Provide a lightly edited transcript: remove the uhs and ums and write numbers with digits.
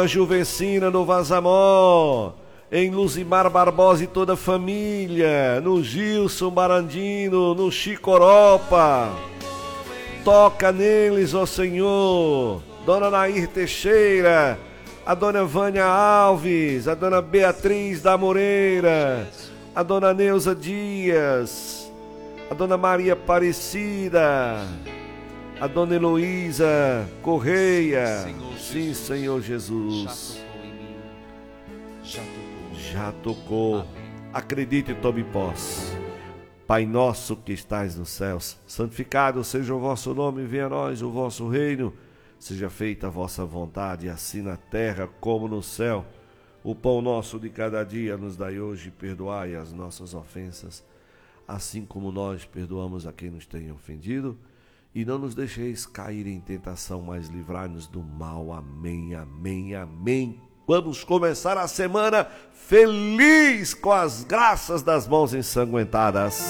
Juvecina no Vazamó, em Luzimar Barbosa e toda a família, no Gilson Barandino, no Chicoropa. Toca neles, ó Senhor. Dona Nair Teixeira, a Dona Vânia Alves, a Dona Beatriz da Moreira, a Dona Neuza Dias, a Dona Maria Aparecida, a Dona Heloísa Correia. Sim, Senhor Jesus. Já tocou. Acredite e tome posse. Pai nosso que estais nos céus, santificado seja o vosso nome, venha a nós o vosso reino. Seja feita a vossa vontade, assim na terra como no céu. O pão nosso de cada dia nos dai hoje, perdoai as nossas ofensas, assim como nós perdoamos a quem nos tem ofendido. E não nos deixeis cair em tentação, mas livrai-nos do mal. Amém, amém, amém. Vamos começar a semana feliz com as graças das mãos ensanguentadas.